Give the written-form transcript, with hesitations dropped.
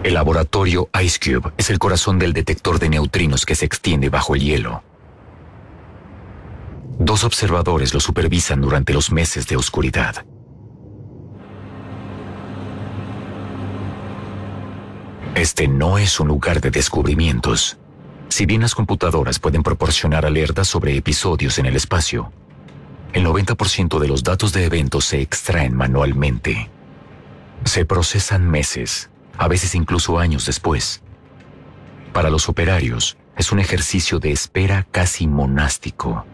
El laboratorio IceCube es el corazón del detector de neutrinos que se extiende bajo el hielo. 2 observadores lo supervisan durante los meses de oscuridad. Este no es un lugar de descubrimientos. Si bien las computadoras pueden proporcionar alertas sobre episodios en el espacio, el 90% de los datos de eventos se extraen manualmente. Se procesan meses, a veces incluso años después. Para los operarios, es un ejercicio de espera casi monástico.